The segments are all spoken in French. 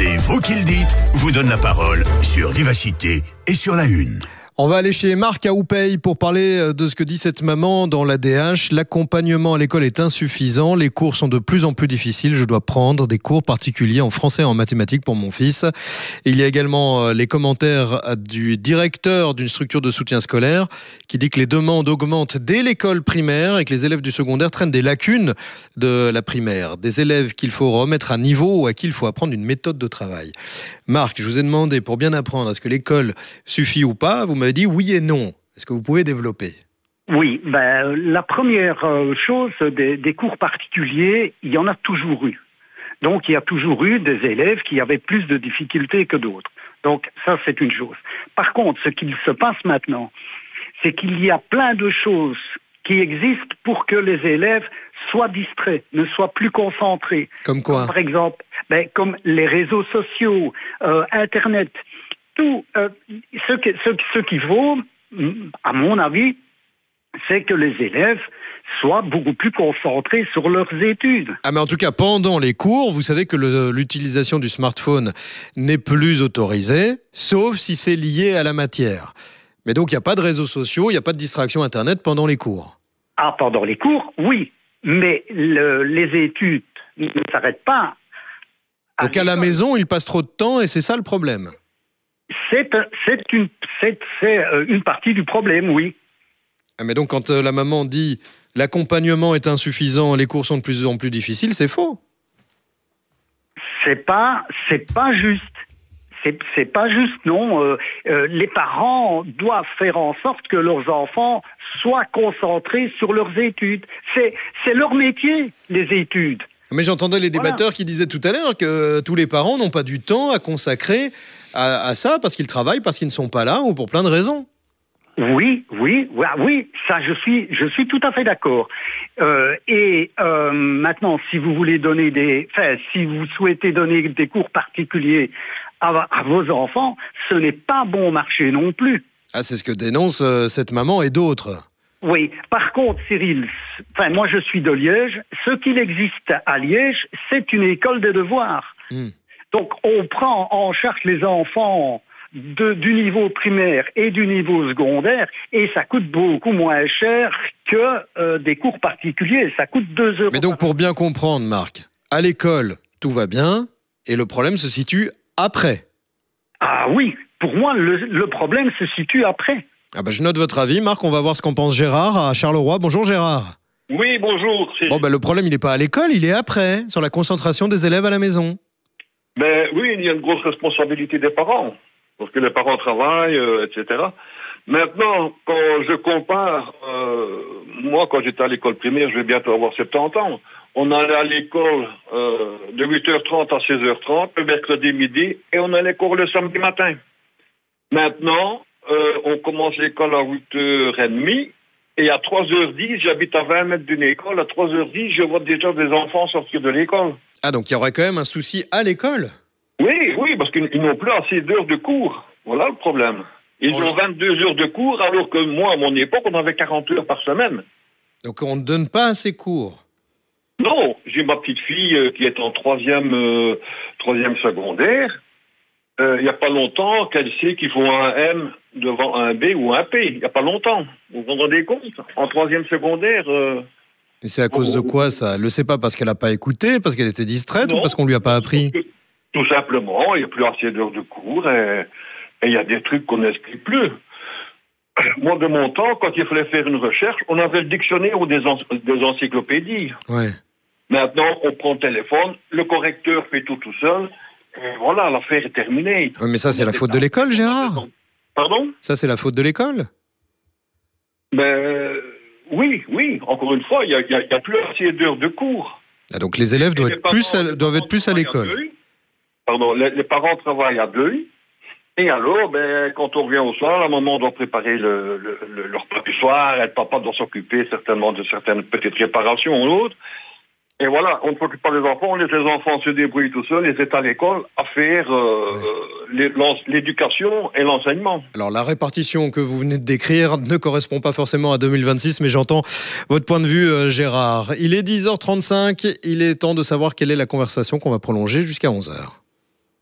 C'est vous qui le dites, vous donne la parole sur Vivacité et sur La Une. On va aller chez Marc à Houpeil pour parler de ce que dit cette maman dans l'ADH. L'accompagnement à l'école est insuffisant. Les cours sont de plus en plus difficiles. Je dois prendre des cours particuliers en français et en mathématiques pour mon fils. Il y a également les commentaires du directeur d'une structure de soutien scolaire qui dit que les demandes augmentent dès l'école primaire et que les élèves du secondaire traînent des lacunes de la primaire. Des élèves qu'il faut remettre à niveau ou à qui il faut apprendre une méthode de travail. Marc, je vous ai demandé pour bien apprendre, est-ce que l'école suffit ou pas ? Vous m'avez dit oui et non. Est-ce que vous pouvez développer ? Oui, la première chose, des cours particuliers, il y en a toujours eu. Donc, il y a toujours eu des élèves qui avaient plus de difficultés que d'autres. Donc, ça, c'est une chose. Par contre, ce qu'il se passe maintenant, c'est qu'il y a plein de choses qui existent pour que les élèves soient distraits, ne soient plus concentrés. Comme quoi ? Par exemple, comme les réseaux sociaux, Internet, tout ce qu'il faut, à mon avis, c'est que les élèves soient beaucoup plus concentrés sur leurs études. Ah mais en tout cas, pendant les cours, vous savez que l'utilisation du smartphone n'est plus autorisée, sauf si c'est lié à la matière. Mais donc, il n'y a pas de réseaux sociaux, il n'y a pas de distraction Internet pendant les cours. Ah, pendant les cours, oui. Mais les études ne s'arrêtent pas. Donc à la maison, il passe trop de temps et c'est ça le problème. C'est une partie du problème, oui. Ah mais donc quand la maman dit l'accompagnement est insuffisant, les cours sont de plus en plus difficiles, c'est faux. C'est pas juste. C'est pas juste, non. Les parents doivent faire en sorte que leurs enfants soient concentrés sur leurs études. C'est leur métier, les études. Mais j'entendais les débatteurs qui disaient tout à l'heure que tous les parents n'ont pas du temps à consacrer à ça parce qu'ils travaillent, parce qu'ils ne sont pas là ou pour plein de raisons. Oui, ça je suis tout à fait d'accord. Maintenant, si vous voulez si vous souhaitez donner des cours particuliers à vos enfants, ce n'est pas bon marché non plus. Ah, c'est ce que dénonce cette maman et d'autres. Oui, par contre, Cyril, moi je suis de Liège. Ce qu'il existe à Liège, c'est une école des devoirs. Donc on prend en charge les enfants du niveau primaire et du niveau secondaire et ça coûte beaucoup moins cher que des cours particuliers. Ça coûte 2 €. Mais donc pour bien comprendre, Marc, à l'école, tout va bien et le problème se situe après. Ah oui, pour moi, le problème se situe après. Ah je note votre avis, Marc, on va voir ce qu'en pense Gérard à Charleroi. Bonjour Gérard. Oui, bonjour. Le problème, il n'est pas à l'école, il est après, sur la concentration des élèves à la maison. Oui, il y a une grosse responsabilité des parents, parce que les parents travaillent, etc. Maintenant, quand je compare, moi, quand j'étais à l'école primaire, je vais bientôt avoir 70 ans, on allait à l'école de 8h30 à 16h30, le mercredi midi, et on allait cours le samedi matin. Maintenant, on commence l'école à 8h30, et à 3h10, j'habite à 20 mètres d'une école, à 3h10, je vois déjà des enfants sortir de l'école. Ah, donc il y aurait quand même un souci à l'école ? Oui, parce qu'ils n'ont plus assez d'heures de cours. Voilà le problème. Ils ont 22 heures de cours, alors que moi, à mon époque, on avait 40 heures par semaine. Donc on ne donne pas assez cours ? Non, j'ai ma petite fille qui est en troisième secondaire. Il n'y a pas longtemps qu'elle sait qu'il faut un M devant un B ou un P. Il n'y a pas longtemps. Vous vous rendez compte ? En 3e secondaire... Et c'est à cause de quoi, ça ? Elle ne le sait pas parce qu'elle n'a pas écouté, parce qu'elle était distraite, ou parce qu'on ne lui a pas appris ? Tout simplement, il n'y a plus assez d'heures de cours et il y a des trucs qu'on n'explique plus. Moi, de mon temps, quand il fallait faire une recherche, on avait le dictionnaire ou des encyclopédies. Ouais. Maintenant, on prend le téléphone, le correcteur fait tout seul, et voilà, l'affaire est terminée. Ouais, mais ça, c'est la faute de l'école, Gérard ? Pardon ? Ça, c'est la faute de l'école ? Oui, encore une fois, il y a plus assez d'heures de cours. Ah, donc les élèves doivent être plus à l'école. Pardon, les parents travaillent à 2. Et alors, quand on revient au soir, la maman doit préparer leur plat du soir, et le papa doit s'occuper certainement de certaines petites réparations ou autres. Et voilà, on ne s'occupe pas des enfants, on laisse les enfants se débrouiller tout seuls, et c'est à l'école à faire l'éducation et l'enseignement. Alors la répartition que vous venez de décrire ne correspond pas forcément à 2026, mais j'entends votre point de vue, Gérard. Il est 10h35, il est temps de savoir quelle est la conversation qu'on va prolonger jusqu'à 11h.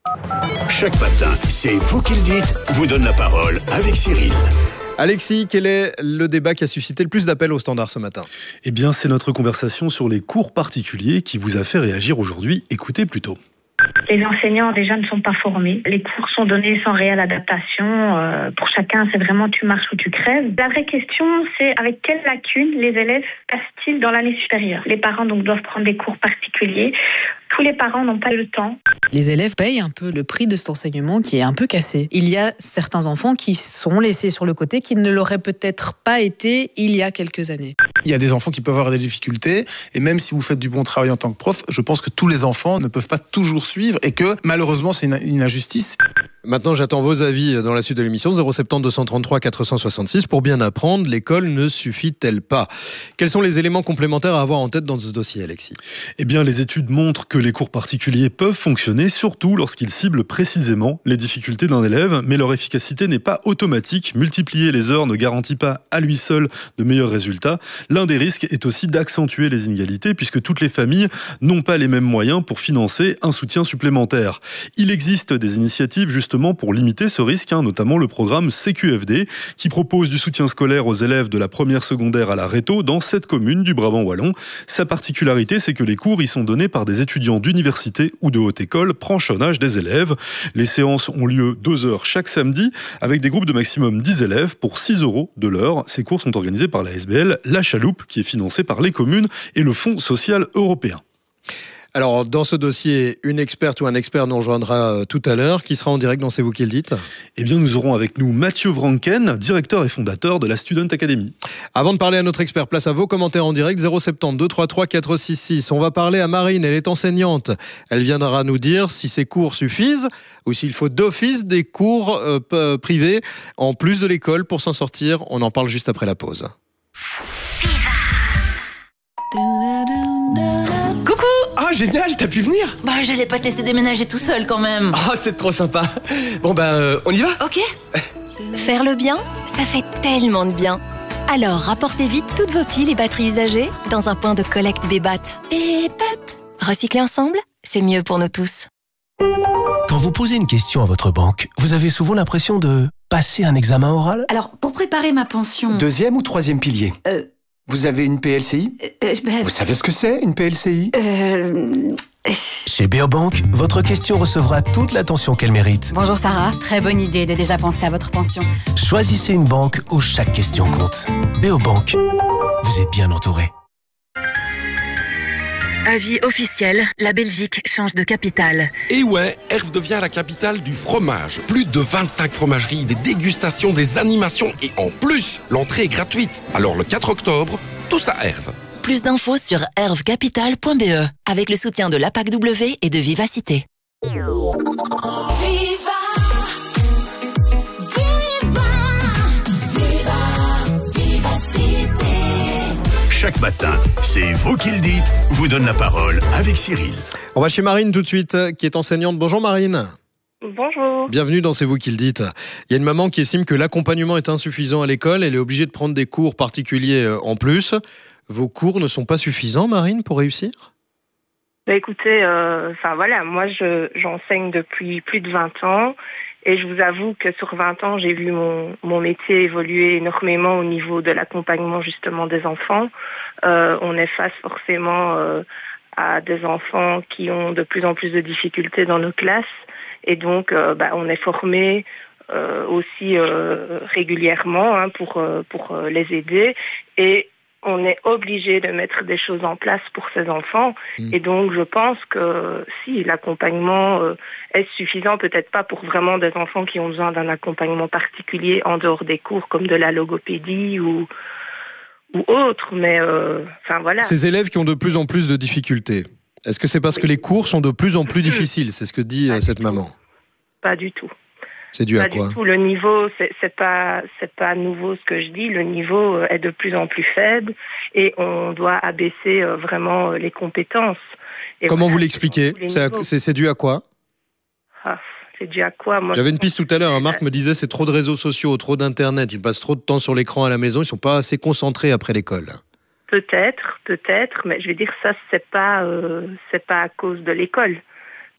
Chaque matin, c'est vous qui le dites, vous donne la parole avec Cyril. Alexis, quel est le débat qui a suscité le plus d'appels au standard ce matin ? Eh bien, c'est notre conversation sur les cours particuliers qui vous a fait réagir aujourd'hui. Écoutez plutôt. Les enseignants déjà ne sont pas formés. Les cours sont donnés sans réelle adaptation. Pour chacun, c'est vraiment tu marches ou tu crèves. La vraie question, c'est avec quelles lacunes les élèves passent-ils dans l'année supérieure ? Les parents donc doivent prendre des cours particuliers. Tous les parents n'ont pas le temps. Les élèves payent un peu le prix de cet enseignement qui est un peu cassé. Il y a certains enfants qui sont laissés sur le côté, qui ne l'auraient peut-être pas été il y a quelques années. Il y a des enfants qui peuvent avoir des difficultés, et même si vous faites du bon travail en tant que prof, je pense que tous les enfants ne peuvent pas toujours suivre, et que malheureusement c'est une injustice. Maintenant, j'attends vos avis dans la suite de l'émission. 070 233 466. Pour bien apprendre, l'école ne suffit-elle pas ? Quels sont les éléments complémentaires à avoir en tête dans ce dossier, Alexis ? Eh bien, les études montrent que les cours particuliers peuvent fonctionner, surtout lorsqu'ils ciblent précisément les difficultés d'un élève, mais leur efficacité n'est pas automatique. Multiplier les heures ne garantit pas à lui seul de meilleurs résultats. L'un des risques est aussi d'accentuer les inégalités, puisque toutes les familles n'ont pas les mêmes moyens pour financer un soutien supplémentaire. Il existe des initiatives justement pour limiter ce risque, notamment le programme CQFD, qui propose du soutien scolaire aux élèves de la première secondaire à la Réto dans 7 communes du Brabant wallon. Sa particularité, c'est que les cours y sont donnés par des étudiants d'université ou de haute école, proches en âge des élèves. Les séances ont lieu 2 heures chaque samedi, avec des groupes de maximum 10 élèves pour 6 € de l'heure. Ces cours sont organisés par la SBL La Chaloupe, qui est financée par les communes et le Fonds social européen. Alors, dans ce dossier, une experte ou un expert nous rejoindra tout à l'heure. Qui sera en direct dans C'est vous qui le dites ? Eh bien, nous aurons avec nous Mathieu Vranken, directeur et fondateur de la Student Academy. Avant de parler à notre expert, place à vos commentaires en direct. 070 233 466. On va parler à Marine, elle est enseignante. Elle viendra nous dire si ces cours suffisent ou s'il faut d'office des cours privés en plus de l'école pour s'en sortir. On en parle juste après la pause. Coucou! Ah, génial, t'as pu venir? Bah, j'allais pas te laisser déménager tout seul quand même. Ah, c'est trop sympa. Bon, on y va? Ok. Faire le bien, ça fait tellement de bien. Alors, rapportez vite toutes vos piles et batteries usagées dans un point de collecte Bébat. Bébat. Recycler ensemble, c'est mieux pour nous tous. Quand vous posez une question à votre banque, vous avez souvent l'impression de passer un examen oral? Alors, pour préparer ma pension... 2e ou 3e pilier? Vous avez une PLCI? Vous savez ce que c'est, une PLCI? Chez Beobank, votre question recevra toute l'attention qu'elle mérite. Bonjour Sarah, très bonne idée de déjà penser à votre pension. Choisissez une banque où chaque question compte. Beobank, vous êtes bien entouré. Avis officiel, la Belgique change de capitale. Et ouais, Herve devient la capitale du fromage. Plus de 25 fromageries, des dégustations, des animations et en plus, l'entrée est gratuite. Alors le 4 octobre, tous à Herve. Plus d'infos sur hervecapital.be avec le soutien de l'APAC-W et de Vivacité. Chaque matin, c'est vous qui le dites, vous donne la parole avec Cyril. On va chez Marine tout de suite, qui est enseignante. Bonjour Marine. Bonjour. Bienvenue dans C'est vous qui le dites. Il y a une maman qui estime que l'accompagnement est insuffisant à l'école. Elle est obligée de prendre des cours particuliers en plus. Vos cours ne sont pas suffisants, Marine, pour réussir ? Écoutez, moi j'enseigne depuis plus de 20 ans. Et je vous avoue que sur 20 ans, j'ai vu mon métier évoluer énormément au niveau de l'accompagnement justement des enfants. On est face forcément à des enfants qui ont de plus en plus de difficultés dans nos classes. Et donc, on est formé aussi régulièrement pour les aider. Et on est obligé de mettre des choses en place pour ces enfants. Et donc, je pense que si l'accompagnement est suffisant, peut-être pas pour vraiment des enfants qui ont besoin d'un accompagnement particulier en dehors des cours, comme de la logopédie ou autre, mais voilà. Ces élèves qui ont de plus en plus de difficultés, est-ce que c'est parce que les cours sont de plus en plus difficiles ? C'est ce que dit cette maman. Pas du tout. C'est dû à quoi ? Pas du tout. Le niveau, c'est pas nouveau ce que je dis. Le niveau est de plus en plus faible et on doit abaisser vraiment les compétences. Et comment vous l'expliquez ? C'est dû à quoi ? C'est dû à quoi ? J'avais une piste tout à l'heure. Marc me disait c'est trop de réseaux sociaux, trop d'internet. Ils passent trop de temps sur l'écran à la maison. Ils sont pas assez concentrés après l'école. Peut-être, mais je vais dire ça, c'est pas à cause de l'école.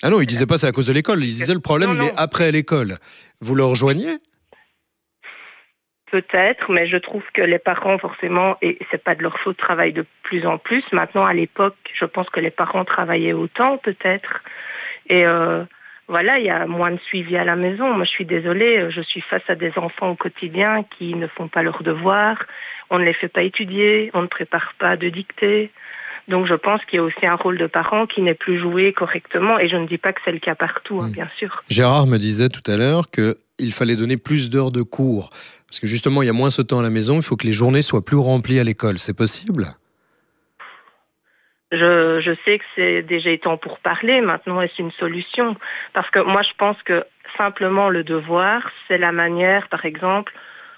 Ah non, il disait pas c'est à cause de l'école. Il disait le problème, il est après l'école. Vous le rejoignez ? Peut-être, mais je trouve que les parents, forcément, et c'est pas de leur faute, travaillent de plus en plus. Maintenant, à l'époque, je pense que les parents travaillaient autant, peut-être. Et voilà, il y a moins de suivi à la maison. Moi, je suis désolée, je suis face à des enfants au quotidien qui ne font pas leurs devoirs. On ne les fait pas étudier, on ne prépare pas de dictée. Donc, je pense qu'il y a aussi un rôle de parent qui n'est plus joué correctement. Et je ne dis pas que c'est le cas partout, bien sûr. Gérard me disait tout à l'heure qu'il fallait donner plus d'heures de cours. Parce que justement, il y a moins ce temps à la maison. Il faut que les journées soient plus remplies à l'école. C'est possible ? Je sais que c'est déjà temps pour parler. Maintenant, est-ce une solution ? Parce que moi, je pense que simplement le devoir, c'est la manière, par exemple,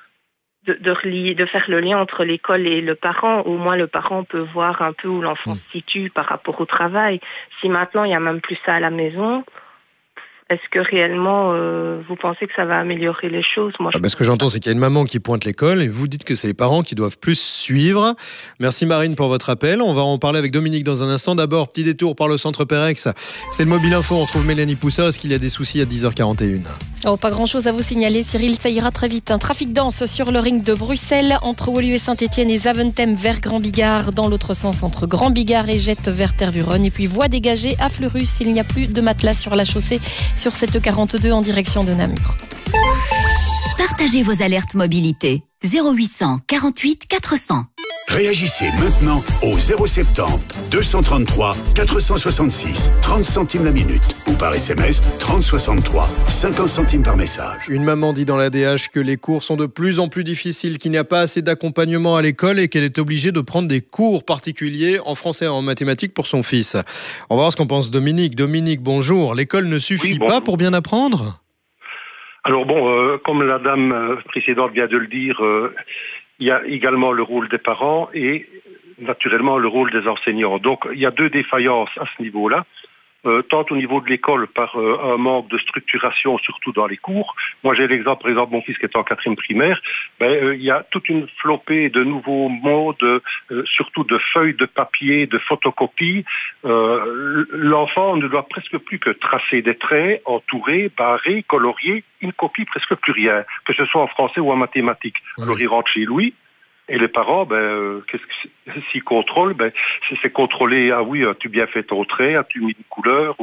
de faire le lien entre l'école et le parent. Au moins, le parent peut voir un peu où l'enfant se situe par rapport au travail. Si maintenant, il n'y a même plus ça à la maison, est-ce que réellement, vous pensez que ça va améliorer les choses ? Moi, ce que j'entends, c'est qu'il y a une maman qui pointe l'école et vous dites que c'est les parents qui doivent plus suivre. Merci Marine pour votre appel. On va en parler avec Dominique dans un instant. D'abord, petit détour par le centre Pérex. C'est le Mobile Info. On retrouve Mélanie Poussa. Est-ce qu'il y a des soucis à 10h41 ? Oh, pas grand-chose à vous signaler, Cyril. Ça ira très vite. Un trafic dense sur le ring de Bruxelles, entre Woluwe Saint-Etienne et Zaventem vers Grand-Bigard. Dans l'autre sens, entre Grand-Bigard et Jette vers Tervuren. Et puis, voie dégagée à Fleurus. Il n'y a plus de matelas sur la chaussée sur cette 42 en direction de Namur. Partagez vos alertes mobilité. 0800 48 400. Réagissez maintenant au 070 233 466 30 centimes la minute ou par SMS 3063 50 centimes par message. Une maman dit dans l'ADH que les cours sont de plus en plus difficiles, qu'il n'y a pas assez d'accompagnement à l'école et qu'elle est obligée de prendre des cours particuliers en français et en mathématiques pour son fils. On va voir ce qu'en pense Dominique. Dominique, bonjour. L'école ne suffit pas pour bien apprendre ? Alors comme la dame précédente vient de le dire, il y a également le rôle des parents et naturellement le rôle des enseignants. Donc il y a deux défaillances à ce niveau-là, tant au niveau de l'école par un manque de structuration, surtout dans les cours. Moi j'ai l'exemple, par exemple, mon fils qui est en 4e primaire, il y a toute une flopée de nouveaux mots, surtout de feuilles de papier, de photocopies. L'enfant ne doit presque plus que tracer des traits, entourer, barrer, colorier. Il ne copie presque plus rien, que ce soit en français ou en mathématiques. Alors il rentre chez lui, et les parents, s'ils contrôlent, c'est contrôler, ah oui, as-tu bien fait ton trait, as-tu mis une couleur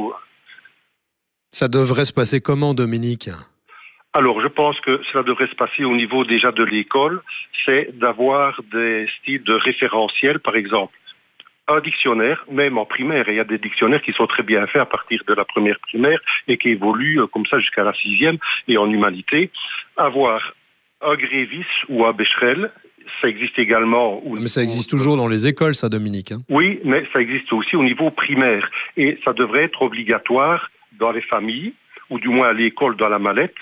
Ça devrait se passer comment, Dominique ? Alors, je pense que cela devrait se passer au niveau déjà de l'école, c'est d'avoir des styles de référentiels, par exemple. Un dictionnaire, même en primaire, et il y a des dictionnaires qui sont très bien faits à partir de la première primaire et qui évoluent comme ça jusqu'à la 6e, et en humanité. Avoir un Grévis ou un Becherel, ça existe également. Mais ça existe toujours dans les écoles, ça, Dominique. Oui, mais ça existe aussi au niveau primaire. Et ça devrait être obligatoire dans les familles, ou du moins à l'école dans la mallette.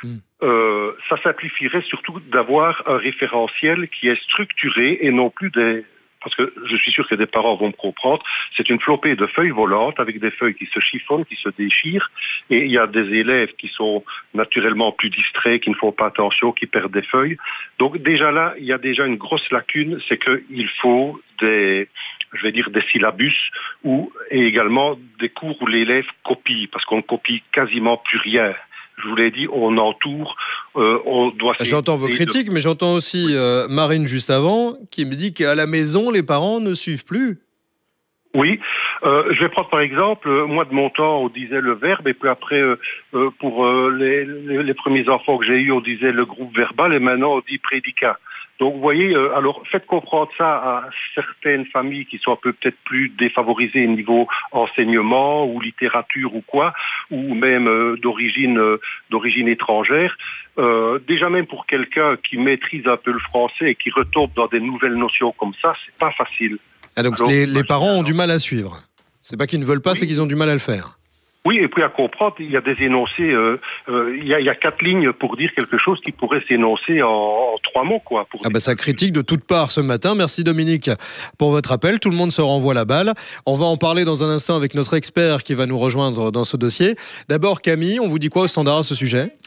Ça simplifierait surtout d'avoir un référentiel qui est structuré et non plus des... Parce que je suis sûr que des parents vont me comprendre, c'est une flopée de feuilles volantes avec des feuilles qui se chiffonnent, qui se déchirent, et il y a des élèves qui sont naturellement plus distraits, qui ne font pas attention, qui perdent des feuilles. Donc déjà là, il y a déjà une grosse lacune, c'est qu'il faut des syllabus et également des cours où l'élève copie, parce qu'on ne copie quasiment plus rien. Je vous l'ai dit, on entoure, on doit... J'entends vos critiques, mais j'entends aussi Marine juste avant, qui me dit qu'à la maison, les parents ne suivent plus. Oui, je vais prendre par exemple, moi de mon temps, on disait le verbe, et puis après, pour les premiers enfants que j'ai eus, on disait le groupe verbal, et maintenant on dit prédicat. Donc vous voyez, alors faites comprendre ça à certaines familles qui sont un peu peut-être plus défavorisées au niveau enseignement ou littérature ou quoi, ou même d'origine étrangère. Déjà même pour quelqu'un qui maîtrise un peu le français et qui retombe dans des nouvelles notions comme ça, c'est pas facile. Ah donc alors, les parents ont du mal à suivre. C'est pas qu'ils ne veulent pas, c'est qu'ils ont du mal à le faire. Oui, et puis à comprendre, il y a des énoncés, il y a 4 lignes pour dire quelque chose qui pourrait s'énoncer en 3 mots, quoi. Ça critique de toutes parts ce matin. Merci Dominique pour votre appel. Tout le monde se renvoie la balle. On va en parler dans un instant avec notre expert qui va nous rejoindre dans ce dossier. D'abord Camille, on vous dit quoi au standard à ce sujet ?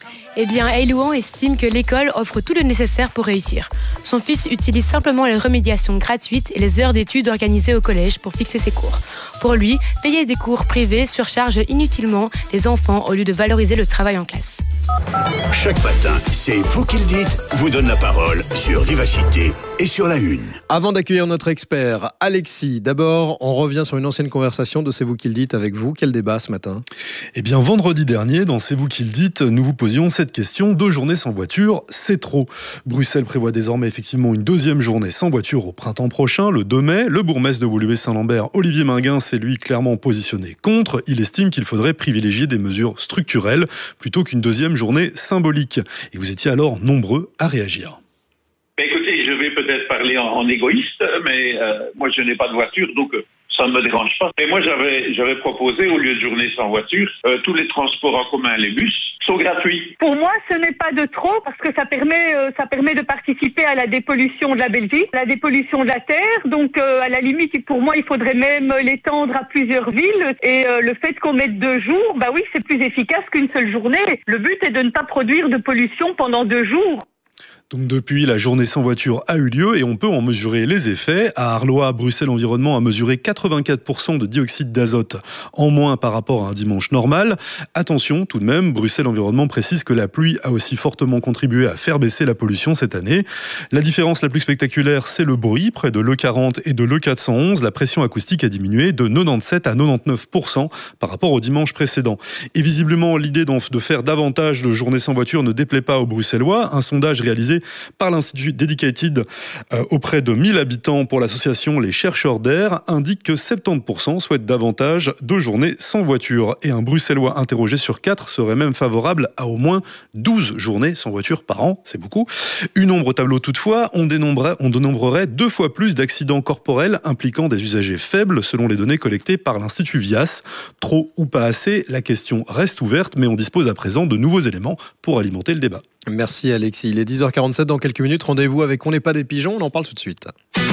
Eh bien, Ailouan estime que l'école offre tout le nécessaire pour réussir. Son fils utilise simplement les remédiations gratuites et les heures d'études organisées au collège pour fixer ses cours. Pour lui, payer des cours privés surcharge inutilement les enfants au lieu de valoriser le travail en classe. Chaque matin, c'est vous qui le dites, vous donne la parole sur Vivacité et sur la Une. Avant d'accueillir notre expert, Alexis, d'abord, on revient sur une ancienne conversation de C'est vous qui le dites avec vous. Quel débat ce matin ? Eh bien, vendredi dernier, dans C'est vous qui le dites, nous vous posions cette question. 2 journées sans voiture, c'est trop. Bruxelles prévoit désormais effectivement une 2e journée sans voiture au printemps prochain, le 2 mai. Le bourgmestre de Woluwe-Saint-Lambert, Olivier Minguin, s'est lui clairement positionné contre. Il estime qu'il faudrait privilégier des mesures structurelles plutôt qu'une 2e journée symbolique. Et vous étiez alors nombreux à réagir. Écoutez, je vais peut-être parler en égoïste, mais moi je n'ai pas de voiture, donc ça ne me dérange pas. Et moi j'avais proposé, au lieu de journée sans voiture, tous les transports en commun, les bus, sont gratuits. Pour moi, ce n'est pas de trop, parce que ça permet de participer à la dépollution de la Belgique, la dépollution de la terre. Donc à la limite, pour moi, il faudrait même l'étendre à plusieurs villes. Et le fait qu'on mette 2 jours, bah oui, c'est plus efficace qu'une seule journée. Le but est de ne pas produire de pollution pendant 2 jours. Donc depuis, la journée sans voiture a eu lieu et on peut en mesurer les effets. À Arlois, Bruxelles Environnement a mesuré 84% de dioxyde d'azote en moins par rapport à un dimanche normal. Attention tout de même, Bruxelles Environnement précise que la pluie a aussi fortement contribué à faire baisser la pollution cette année. La différence la plus spectaculaire, c'est le bruit. Près de l'E40 et de l'E411, la pression acoustique a diminué de 97 à 99% par rapport au dimanche précédent. Et visiblement, l'idée de faire davantage de journées sans voiture ne déplaît pas aux Bruxellois. Un sondage réalisé par l'Institut Dedicated auprès de 1000 habitants pour l'association Les Chercheurs d'Air indique que 70% souhaitent davantage de journées sans voiture. Et un Bruxellois interrogé sur 4 serait même favorable à au moins 12 journées sans voiture par an. C'est beaucoup. Une ombre au tableau toutefois, on dénombrerait 2 fois plus d'accidents corporels impliquant des usagers faibles selon les données collectées par l'Institut Vias. Trop ou pas assez, la question reste ouverte, mais on dispose à présent de nouveaux éléments pour alimenter le débat. Merci Alexis. Il est 10h47 dans quelques minutes. Rendez-vous avec On n'est pas des pigeons. On en parle tout de suite.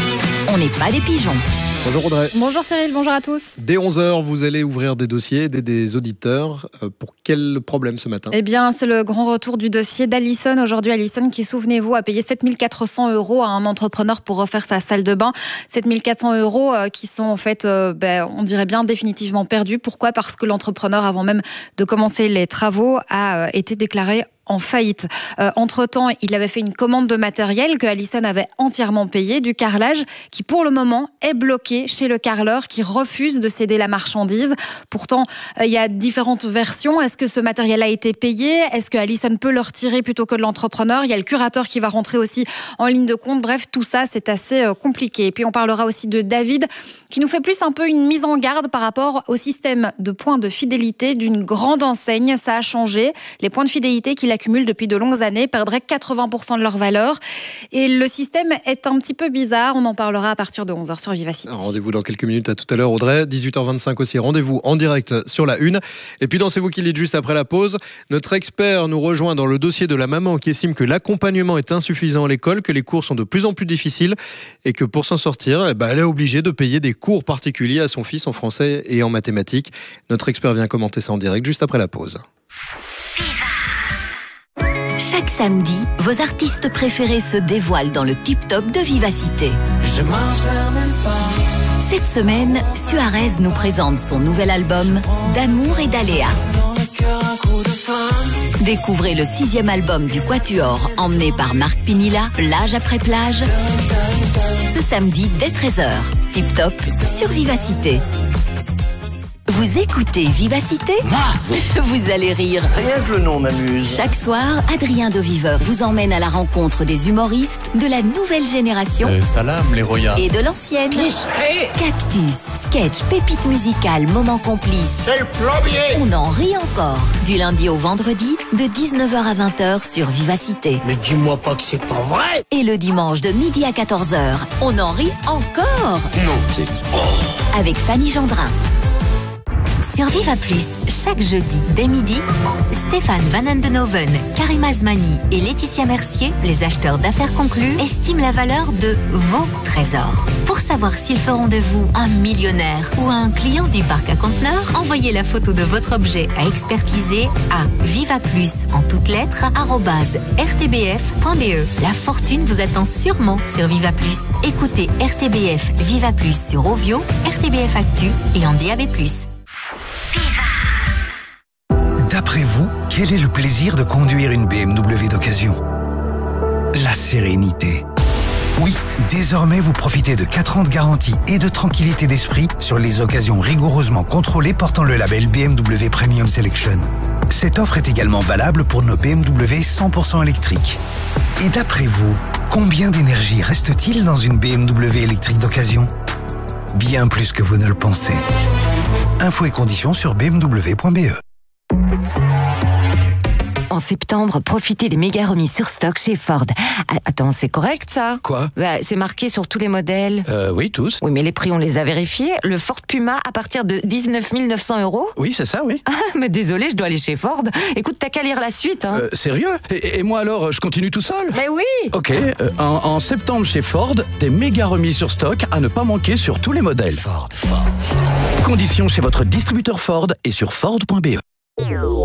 On n'est pas des pigeons. Bonjour Audrey. Bonjour Cyril, bonjour à tous. Dès 11h, vous allez ouvrir des dossiers, des auditeurs. Pour quel problème ce matin ? Eh bien, c'est le grand retour du dossier d'Alison. Aujourd'hui, Alison qui, souvenez-vous, a payé 7 400 € à un entrepreneur pour refaire sa salle de bain. 7 400 € qui sont en fait, on dirait bien définitivement perdus. Pourquoi ? Parce que l'entrepreneur, avant même de commencer les travaux, a été déclaré en faillite. Entre-temps, il avait fait une commande de matériel que Alison avait entièrement payé, du carrelage qui pour le moment est bloqué chez le carreleur qui refuse de céder la marchandise. Pourtant, il y a différentes versions. Est-ce que ce matériel a été payé ? Est-ce que Alison peut le retirer plutôt que l'entrepreneur ? Il y a le curateur qui va rentrer aussi en ligne de compte. Bref, tout ça, c'est assez compliqué. Et puis, on parlera aussi de David qui nous fait plus un peu une mise en garde par rapport au système de points de fidélité d'une grande enseigne. Ça a changé. Les points de fidélité qu'il accumule depuis de longues années perdraient 80% de leur valeur. Et le système est un petit peu bizarre. On en parlera à partir de 11h sur Vivacité. Rendez-vous dans quelques minutes. À tout à l'heure, Audrey. 18h25 aussi. Rendez-vous en direct sur la Une. Et puis dans C'est vous qui le dites juste après la pause, notre expert nous rejoint dans le dossier de la maman qui estime que l'accompagnement est insuffisant à l'école, que les cours sont de plus en plus difficiles et que pour s'en sortir, elle est obligée de payer des cours particuliers à son fils en français et en mathématiques. Notre expert vient commenter ça en direct juste après la pause. Chaque samedi, vos artistes préférés se dévoilent dans le tip-top de Vivacité. Je marche vers nulle part. Cette semaine, Suarez nous présente son nouvel album D'amour et d'aléas. Découvrez le 6e album du Quatuor, emmené par Marc Pinilla, plage après plage. Ce samedi dès 13h, tip-top sur Vivacité. Vous écoutez Vivacité ? Vous allez rire. Rien que le nom m'amuse. Chaque soir, Adrien de Viveur vous emmène à la rencontre des humoristes de la nouvelle génération Salam les royas. et de l'ancienne. Cactus, sketch, pépites musicales, moments complices. C'est le plombier. On en rit encore. Du lundi au vendredi, de 19h à 20h sur Vivacité. Mais dis-moi pas que c'est pas vrai. Et le dimanche de midi à 14h, on en rit encore. Non, c'est... Avec Fanny Gendrin. Sur Viva Plus, chaque jeudi, dès midi, Stéphane Van Andenhoven, Karim Azmani et Laetitia Mercier, les acheteurs d'affaires conclus, estiment la valeur de vos trésors. Pour savoir s'ils feront de vous un millionnaire ou un client du parc à conteneurs, envoyez la photo de votre objet à expertiser à vivaplus en toutes lettres @rtbf.be. La fortune vous attend sûrement sur Viva Plus. Écoutez RTBF Viva Plus sur Ovio, RTBF Actu et en DAB+. D'après vous, quel est le plaisir de conduire une BMW d'occasion? La sérénité. Oui, désormais vous profitez de 4 ans de garantie et de tranquillité d'esprit sur les occasions rigoureusement contrôlées portant le label BMW Premium Selection. Cette offre est également valable pour nos BMW 100% électriques. Et d'après vous, combien d'énergie reste-t-il dans une BMW électrique d'occasion? Bien plus que vous ne le pensez. Infos et conditions sur bmw.be. En septembre, profitez des méga remises sur stock chez Ford. Attends, c'est correct ça? Quoi? C'est marqué sur tous les modèles. Oui, tous. Oui, mais les prix, on les a vérifiés. Le Ford Puma à partir de 19 900 €. Oui, c'est ça, oui. Ah, mais désolé, je dois aller chez Ford. Écoute, t'as qu'à lire la suite. Hein. Sérieux? Et moi alors, je continue tout seul? Mais oui! Ok, en septembre chez Ford, des méga remises sur stock à ne pas manquer sur tous les modèles. Ford. Conditions chez votre distributeur Ford et sur Ford.be.